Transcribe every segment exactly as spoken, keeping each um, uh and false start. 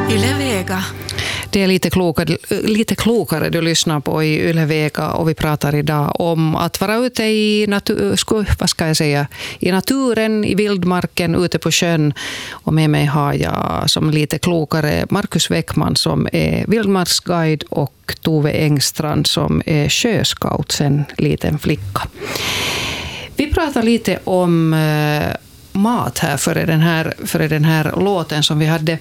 Yle Vega. Det är lite klokare, lite klokare du lyssnar på i Yle Vega, och vi pratar idag om att vara ute i, natur, vad ska jag säga, i naturen, i vildmarken, ute på sjön. Och med mig har jag som lite klokare Markus Weckman som är vildmarksguide och Tove Engstrand som är sjöscout sen liten flicka. Vi pratar lite om eh, mat här före den här, före den här låten som vi hade.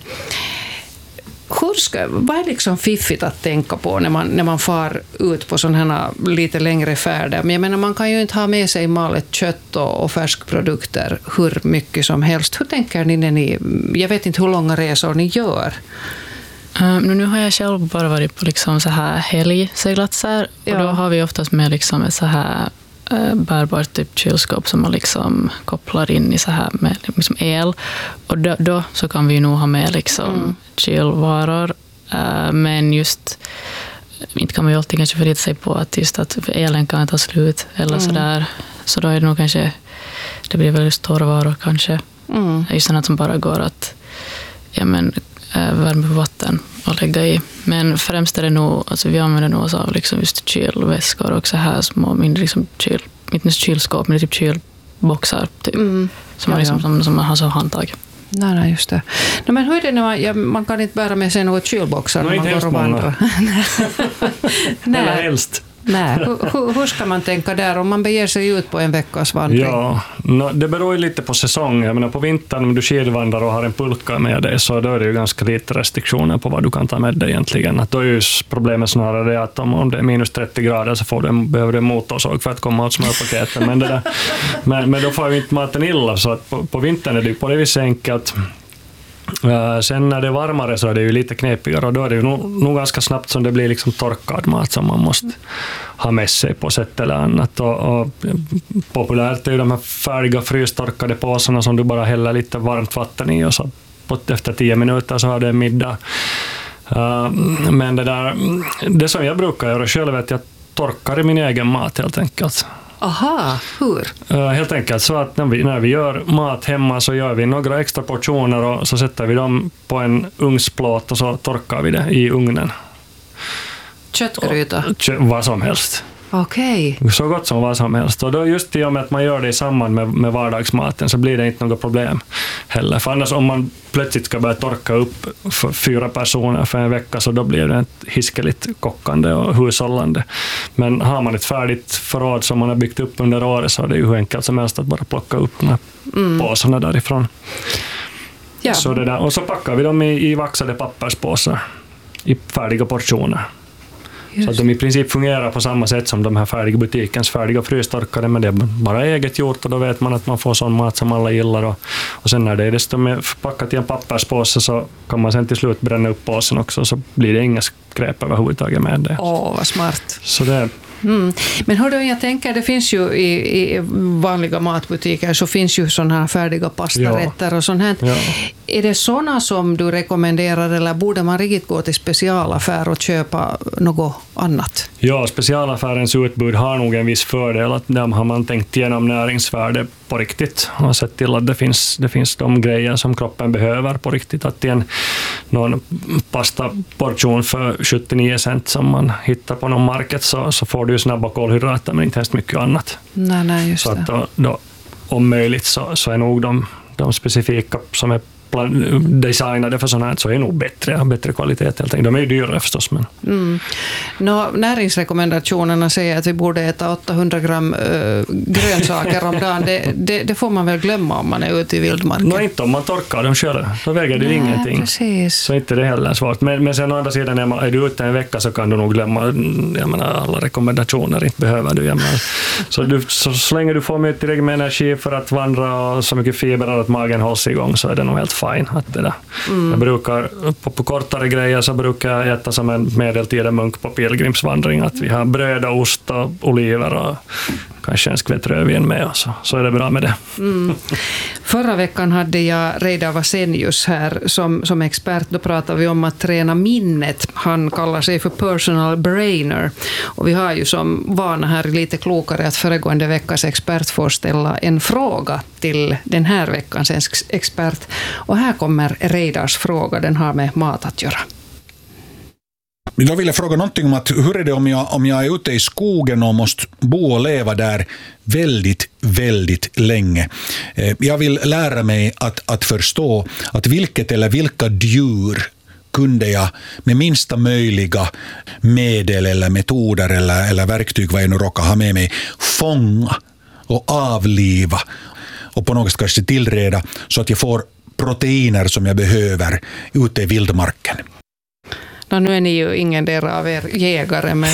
Hur ska, vad är liksom fiffigt att tänka på när man, när man far ut på sådana här lite längre färder? Men jag menar, man kan ju inte ha med sig malet kött och, och färskprodukter hur mycket som helst. Hur tänker ni när ni, jag vet inte hur långa resor ni gör? Uh, nu har jag själv bara varit på liksom så här helgseglatser, och ja. Då har vi oftast med liksom ett så här uh, bärbart typ kylskåp som man liksom kopplar in i så här med liksom el, och då, då så kan vi nog ha med liksom mm. kylvaror, uh, men just inte kan man ju alltid kanske förlita sig på att just att elen kan ta slut eller mm. sådär, så då är det nog kanske, det blir väl just torrvaror kanske, mm. just något som bara går att ja men värme på vatten och lägga i. Men främst är det nog, alltså vi använder nog av liksom just kylväskor och så här små, mindre liksom kyl, inte kylskåp, men typ kylboxar typ, mm. som, man liksom, som, som man har som handtag. Nej, nej, just det. No, men hur är det när man, ja, man kan inte bära med sig något kylboxar när man går och vandrar? Eller helst. Nej, hur, hur ska man tänka där om man beger sig ut på en veckas vandring? Ja, no, det beror ju lite på säsong. Jag menar, på vintern om du skidvandrar och har en pulka med dig, så då är det ju ganska lite restriktioner på vad du kan ta med dig egentligen. Att då är ju problemet snarare det att om, om det är minus trettio grader så får du, behöver du en motorsåg för att komma åt smörpaketen. Men, det där, men, men då får ju inte maten illa, så att på, på vintern är det ju på det viset enkelt. Uh, sen när det är varmare så är det ju lite knepigare, och då är det ju nog, nog ganska snabbt som det blir liksom torkad mat som man måste ha med sig på sätt eller annat. Och, och populärt är ju de här färdiga frystorkade påsarna som du bara häller lite varmt vatten i, och så efter tio minuter så har det en middag. Uh, men det där, det som jag brukar göra själv är att jag torkar i min egen mat helt enkelt. Aha, hur? Uh, helt enkelt så att när vi, när vi gör mat hemma så gör vi några extra portioner och så sätter vi dem på en ugnsplåt och så torkar vi det i ugnen. Köttgryta? Kö, vad som helst. Okej. Okay. Så gott som vad som helst. Och då just i och med att man gör det i samband med, med vardagsmaten så blir det inte något problem heller. För annars om man plötsligt ska börja torka upp för fyra personer för en vecka, så då blir det ett hiskeligt kockande och hushållande. Men har man ett färdigt förråd som man har byggt upp under året, så är det ju hur enkelt som helst att bara plocka upp de här mm. påsarna därifrån. Ja. Så det där. Och så packar vi dem i, i vaxade papperspåsar i färdiga portioner. Just. Så att de i princip fungerar på samma sätt som de här färdiga butikens färdiga frystorkade, men det är bara eget gjort, och då vet man att man får sån mat som alla gillar. Och, och sen när det är desto mer packat i en papperspåse så kan man sen till slut bränna upp påsen också, så blir det inga skräp överhuvudtaget med det. Åh, vad smart. Så det Mm. Men hör du, jag tänker, det finns ju i, i vanliga matbutiker så finns ju sådana här färdiga pastarätter ja. och sånt här. Ja. Är det sådana som du rekommenderar, eller borde man riktigt gå till specialaffär och köpa något annat? Ja, specialaffärens utbud har nog en viss fördel, att där har man tänkt igenom näringsvärde på riktigt och sett till att det finns, det finns de grejer som kroppen behöver på riktigt. Att i en någon pastaportion för sjuttionio cent som man hittar på någon market, så, så får du ju snabba kolhydrater men inte ens mycket annat. Nej, nej, just så att då, då, om möjligt så, så är nog de, de specifika som är designade för sådana här, så är nog bättre, bättre kvalitet helt enkelt. De är ju dyrare förstås. Men. Mm. Nå, näringsrekommendationerna säger att vi borde äta åttahundra gram äh, grönsaker om dagen. Det, det, det får man väl glömma om man är ute i vildmarken. Nå, inte om man torkar dem själv. Då väger det Nej, ingenting. Precis. Så inte det heller svårt. Men, men sen å andra sidan, är, man, är du ute en vecka så kan du nog glömma, jag menar, alla rekommendationer. Inte behöver du. Jag menar. Så, du så, så länge du får mycket tillräckligt med energi för att vandra och så mycket fiber att magen hålls igång, så är det nog helt fine. Att det där. Mm. Jag brukar, på, på kortare grejer så brukar jag äta som en medeltida munk på pilgrimsvandring, att vi har bröd och ost och oliver och kanske en skvätt rödvin med, och så, så är det bra med det. Mm. Förra veckan hade jag Reidar Vasenius här som, som expert. Då pratade vi om att träna minnet. Han kallar sig för personal brainer. Och vi har ju som vana här lite klokare att föregående veckas expert får ställa en fråga till den här veckans expert. Och här kommer Reidars fråga. Den har med mat att göra. Då vill jag fråga någonting om att hur är det om jag, om jag är ute i skogen och måste bo och leva där väldigt, väldigt länge. Jag vill lära mig att, att förstå att vilket eller vilka djur kunde jag med minsta möjliga medel eller metoder eller, eller verktyg, vad jag nu råkar ha med mig, fånga och avliva och på något sätt kanske tillreda så att jag får proteiner som jag behöver ute i vildmarken. No, nu är ni ju ingen del av er jägare, men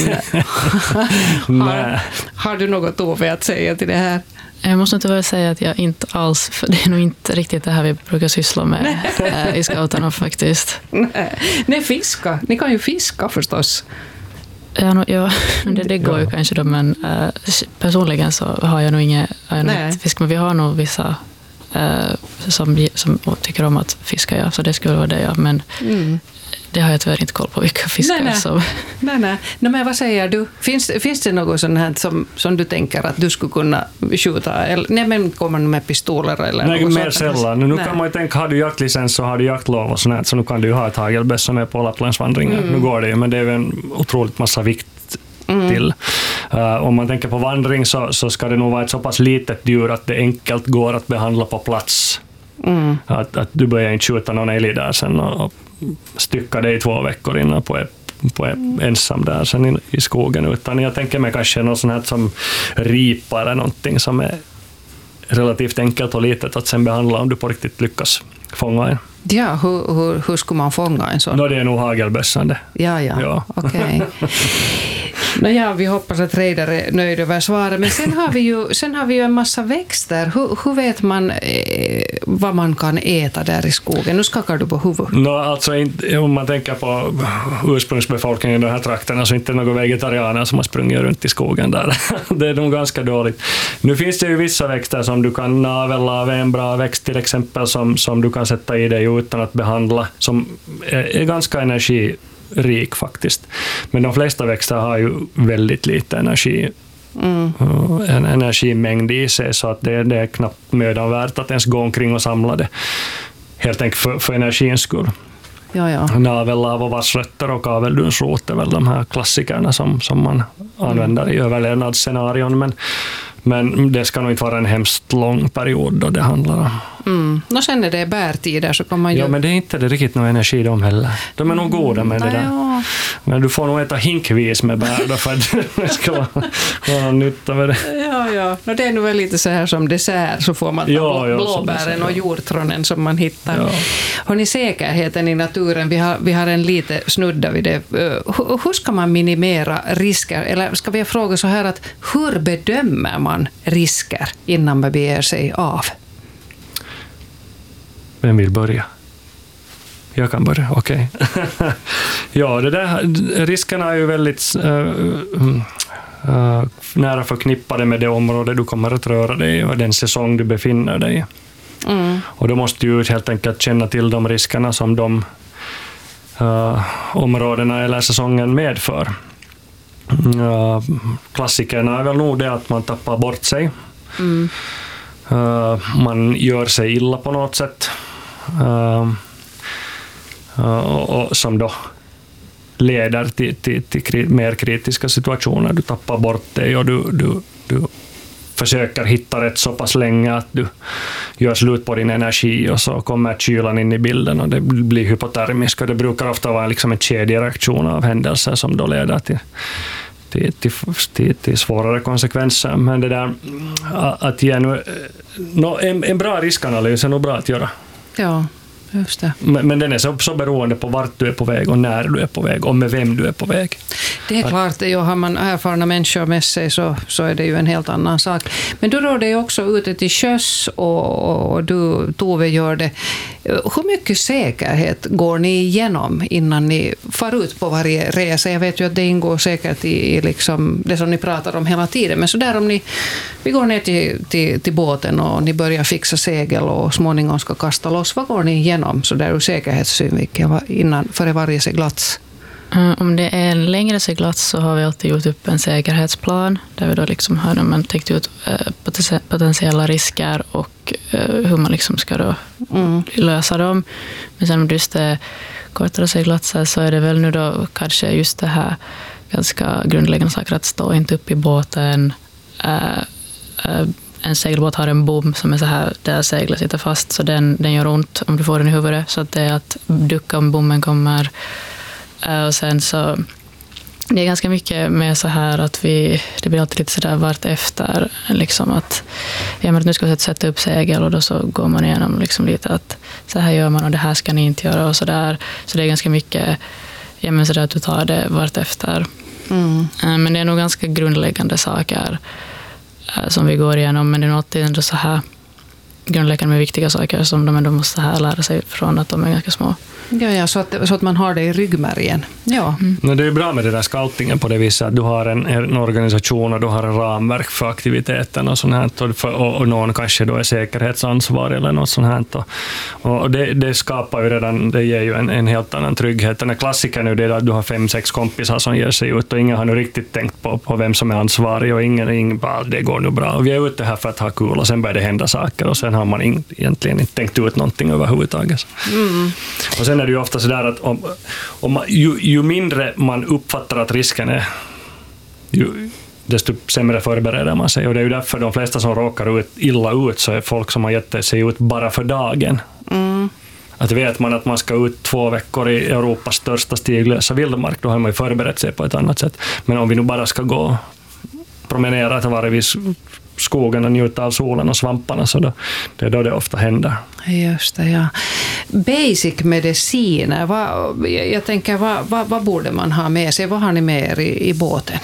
har, har du något Ove att säga till det här? Jag måste inte väl säga att jag inte alls, för det är nog inte riktigt det här vi brukar syssla med äh, i scouterna faktiskt. Nej. Nej, fiska. Ni kan ju fiska förstås. Ja, no, ja det, det går ju kanske då, men äh, personligen så har jag nog inget, inget fisk, men vi har nog vissa äh, som, som tycker om att fiska, ja, så det skulle vara det, ja, men mm. det har jag tyvärr inte koll på vilka fiskar nej, nej. som... Nej, nej. nej, men vad säger du? Finns, finns det något sånt här som, som du tänker att du skulle kunna skjuta? Eller, nej, men kommer du med pistoler eller nej, något mer sånt? sällan. Nu nej. Kan man ju tänka, har du jaktlicens så har du jaktlov och sånt här, så nu kan du ju ha ett hagelbössa med på Lapplandsvandringen. Mm. Nu går det ju, men det är ju en otroligt massa vikt mm. till. Uh, om man tänker på vandring så, så ska det nog vara ett så pass litet djur att det enkelt går att behandla på plats. Mm. Att, att du börjar inte skjuta någon älg där sen och, och stycka det i två veckor innan på, på ensam där sen i, i skogen, utan jag tänker mig kanske något sånt här som ripa eller någonting som är relativt enkelt och litet att sen behandla om du på riktigt lyckas fånga en. Ja, hur, hur, hur skulle man fånga en sån? Då det är nog hagelbössan det. Ja, ja, ja. Okej. Okay. No, ja, vi hoppas att Reidar är nöjd över svaret. Men sen har vi ju, sen har vi ju en massa växter. Hur, hur vet man eh, vad man kan äta där i skogen? Nu skakar du på huvudet. No, alltså, inte, om man tänker på ursprungsbefolkningen i de här trakterna så inte är det några vegetarianer som har sprungit runt i skogen där. Det är nog ganska dåligt. Nu finns det ju vissa växter som du kan navel av, en bra växt till exempel som, som du kan sätta i dig utan att behandla, som är, är ganska energi rik faktiskt. Men de flesta växter har ju väldigt lite energi, mm. en energimängd i sig, så att det, det är knappt mödan värt att ens gå omkring och samla det. Helt enkelt för, för energins skull. Ja, ja. Navellav och vassrötter och kaveldunsrot är väl de här klassikerna som, som man mm. använder i överlevnadsscenarion, men Men det ska nog inte vara en hemskt lång period då det handlar om. Mm. Och sen är det bärtider så kan man ju... Ja, men det är inte det riktigt någon energi de heller. De är nog goda med mm, det där. Ja. Men du får nog äta hinkvis med bär då för att det ska vara, vara nytta med det. Ja, ja. Och det är nog väl lite så här som dessert, så får man ta ja, ja, blåbären och jordtronen som man hittar. Ja. Har ni säkerheten i naturen? Vi har, vi har en lite snudda vid det. Hur, hur ska man minimera risker? Eller ska vi fråga så här att hur bedömer man risker innan man beger sig av? Vem vill börja? Jag kan börja, okej. Okay. Ja, det där, riskerna är ju väldigt uh, uh, nära förknippade med det område du kommer att röra dig i och den säsong du befinner dig i. Mm. Och då måste du helt enkelt känna till de riskerna som de uh, områdena eller säsongen medför. Uh, klassikerna är väl nog det att man tappar bort sig. Mm. Uh, man gör sig illa på något sätt. Uh, uh, och, och som då leder till, till, till kri- mer kritiska situationer. Du tappar bort dig och du, du, du försöker hitta rätt så pass länge att du gör slut på din energi och så kommer kylan in i bilden och det blir hypotermisk, och det brukar ofta vara liksom en kedjereaktion av händelser som då leder till Till, till, till, till svårare konsekvenser. Men det där att ge nu, no, en, en bra riskanalys är nog bra att göra. Ja, just det. Men, men den är så, så beroende på vart du är på väg och när du är på väg och med vem du är på väg. Det är klart, ja, har man erfarna människor med sig så, så är det ju en helt annan sak. Men du rör dig också ute till sjöss och, och du, Tove, gör det. Hur mycket säkerhet går ni igenom innan ni far ut på varje resa? Jag vet ju att det ingår säkert i, i liksom det som ni pratar om hela tiden. Men så där om ni vi går ner till, till, till båten och ni börjar fixa segel och småningom ska kasta loss. Vad går ni igenom så där ur säkerhetssynvinkel innan före varje seglats? Om det är en längre seglats så har vi alltid gjort upp en säkerhetsplan där vi då liksom har man täckt ut potentiella risker och hur man liksom ska då mm. lösa dem. Men sen om just det kortare seglatser så är det väl nu då kanske just det här ganska grundläggande saker att stå inte upp i båten. En segelbåt har en bom som är så här där seglet sitter fast så den, den gör ont om du får den i huvudet. Så att det är att ducka om bommen kommer. Och sen så det är ganska mycket med så här att vi det blir alltid lite så där vart efter liksom att ja, men nu ska vi sätta upp segel och då så går man igenom liksom lite att så här gör man och det här ska ni inte göra och så där så det är ganska mycket ja men så där att du tar det vart efter. Mm. Men det är nog ganska grundläggande saker som vi går igenom men det är nog alltid ändå så här grundläggande med viktiga saker som de ändå måste här lära sig från att de är ganska små. Ja, ja så, att, så att man har det i ryggmärgen. Ja. Mm. Men det är ju bra med det där scouting på det viset att du har en, en organisation och du har en ramverk för aktiviteten och sånt här och, för, och, och någon kanske då är säkerhetsansvar eller något sånt här. Och, och det, det skapar ju redan, det ger ju en, en helt annan trygghet. Den här klassikern är ju att du har fem, sex kompisar som ger sig ut och ingen har nu riktigt tänkt på, på vem som är ansvarig och ingen, ingen bara, det går nu bra. Och vi är ute här för att ha kul och sen börjar det hända saker och sen har man in, egentligen inte tänkt ut någonting överhuvudtaget. Mm. Och sen är det ju ofta så där att om, om man, ju, ju mindre man uppfattar att risken är, ju, desto sämre förbereder man sig. Och det är ju därför de flesta som råkar ut, illa ut så är folk som har gett sig ut bara för dagen. Mm. Att vet man att man ska ut två veckor i Europas största stiglösa vildmark, då har man ju förberett sig på ett annat sätt. Men om vi nu bara ska gå promenera till varje vis skogen och njuta av solen och svamparna så då, det är då det ofta händer. Just det, ja. Basic mediciner, vad, jag tänker vad, vad, vad borde man ha med sig? Vad har ni med er i, i båten?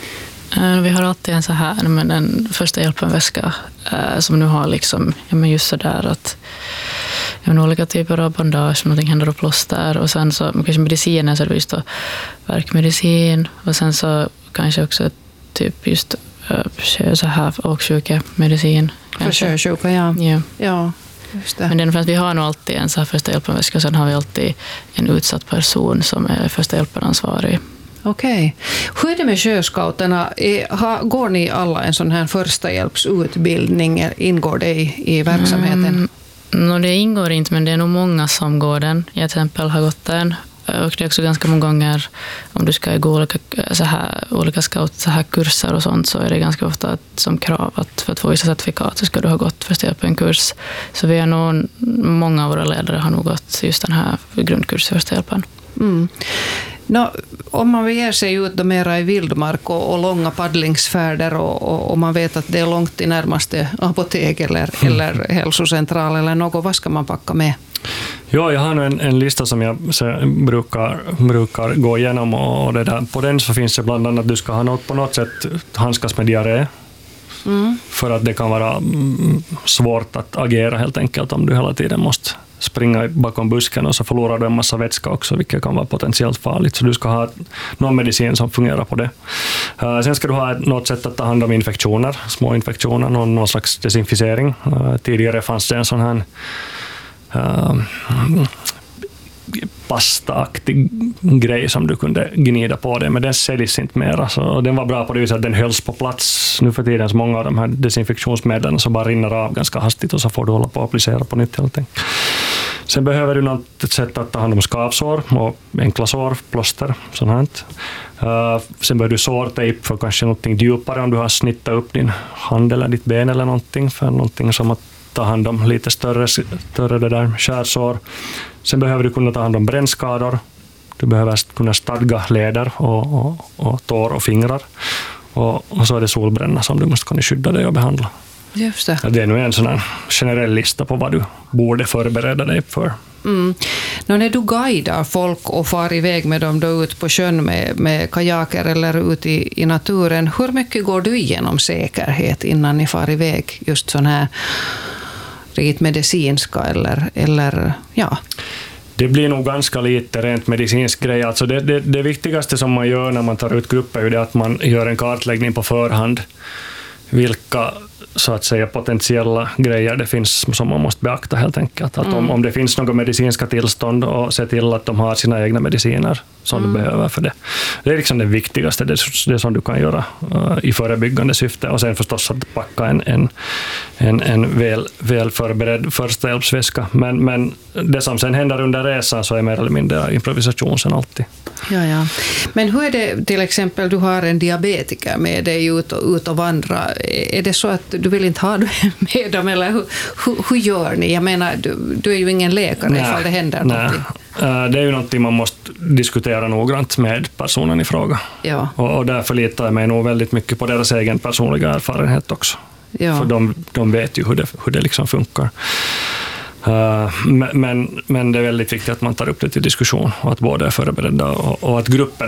Vi har alltid en så här men en första hjälpen-väska som nu har liksom, ja men just så där att ja, men olika typer av bandage, någonting händer och plåster och sen så kanske mediciner så är det just då värkmedicin och sen så kanske också typ just så här åksjukemedicin. För sjösjuka, ja. Ja. Ja, just det. Men den för att vi har nog alltid en så här första hjälpen-väska och sen har vi alltid en utsatt person som är första hjälpen-ansvarig. Okej. Hur är det med sjöscouterna? Går ni alla en sån här första hjälpsutbildning? Ingår det i, i verksamheten? Mm, no, det ingår inte, men det är nog många som går den. Jag till exempel har gått den. Och det är också ganska många gånger om du ska gå olika, så här, olika scout, så här kurser och sånt så är det ganska ofta att, som krav att för att få vissa certifikat så ska du ha gått första hjälpen kurs. Så vi är nog, många av våra ledare har nog gått just den här grundkursen första hjälpen. Mm. No, om man beger sig ut då mera i vildmark och, och långa paddlingsfärder och, och, och man vet att det är långt till närmaste apotek eller, eller hälsocentral eller något, vad ska man packa med? Ja, jag har nu en, en lista som jag brukar, brukar gå igenom och det där. På den så finns det bland annat att du ska ha något, på något sätt handskas med diarré. Mm. För att det kan vara svårt att agera helt enkelt om du hela tiden måste springa bakom busken och så förlorar du en massa vätska också, vilket kan vara potentiellt farligt. Så du ska ha någon medicin som fungerar på det. Uh, sen ska du ha något sätt att ta hand om infektioner, små infektioner, någon, någon slags desinficering. Uh, tidigare fanns det en sån här uh, pastaaktig grej som du kunde gnida på det, men den säljs inte mer. Så den var bra på det viset att den hölls på plats. Nu för tiden så många av de här desinfektionsmedlen så bara rinner av ganska hastigt och så får du hålla på att applicera på nytt helt enkelt. Sen behöver du något sätt att ta hand om skavsår och enkla sår, plåster, sånt här. Uh, sen behöver du sårtejp för kanske någonting djupare om du har snittat upp din hand eller ditt ben eller någonting, för någonting som att ta hand om lite större, större det där skärsår. Sen behöver du kunna ta hand om brännskador. Du behöver kunna stadga leder och, och, och tår och fingrar. Och, och så är det solbränna som du måste kunna skydda dig och behandla. Just det. Det är nu en sån här generell lista på vad du borde förbereda dig för. Mm. Nå, när du guidar folk och far iväg med dem då ut på sjön med, med kajaker eller ut i, i naturen, hur mycket går du igenom säkerhet innan ni far iväg just sån här rent medicinska eller, eller ja? Det blir nog ganska lite rent medicinsk grej. Alltså det, det, det viktigaste som man gör när man tar ut grupper är det att man gör en kartläggning på förhand. Vilka så att säga potentiella grejer det finns som man måste beakta helt enkelt. Att mm. om, om det finns några medicinska tillstånd och se till att de har sina egna mediciner som mm. de behöver för det. Det är liksom det viktigaste, det, det som du kan göra uh, i förebyggande syfte. Och sen förstås att packa en, en, en, en väl, väl förberedd förstahjälpsväska. Men, men det som sen händer under resan så är mer eller mindre improvisation sen alltid. Ja, ja. Men hur är det till exempel, du har en diabetiker med dig ut och, ut och vandra. Är det så att du vill inte ha det med dem eller hur, hur, hur gör ni? Jag menar, du, du är ju ingen läkare nej, ifall det händer nej. någonting. Det är ju någonting man måste diskutera noggrant med personen i fråga. Ja. Och, och därför litar jag mig nog väldigt mycket på deras egen personliga erfarenhet också. Ja. För de, de vet ju hur det, hur det liksom funkar. Uh, men, men det är väldigt viktigt att man tar upp det till diskussion och att båda är förberedda och, och att gruppen